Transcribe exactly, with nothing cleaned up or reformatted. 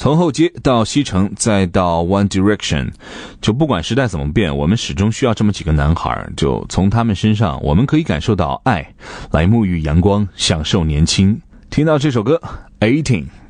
从后街到西城再到 One Direction， 就不管时代怎么变，我们始终需要这么几个男孩，就从他们身上我们可以感受到爱，来沐浴阳光，享受年轻。听到这首歌 eighteen